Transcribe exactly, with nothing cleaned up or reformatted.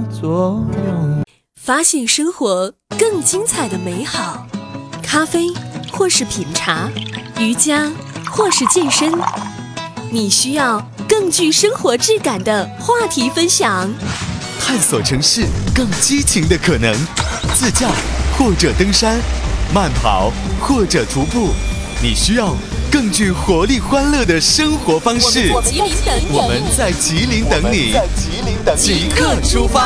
作用。 发现生活更精彩的美好，咖啡或是品茶，瑜伽或是健身，你需要更具生活质感的话题分享。 探索城市更激情的可能，自驾或者登山，慢跑或者徒步，你需要更具活力欢乐的生活方式。 我们在吉林等你， 我们在吉林等你，即刻出发。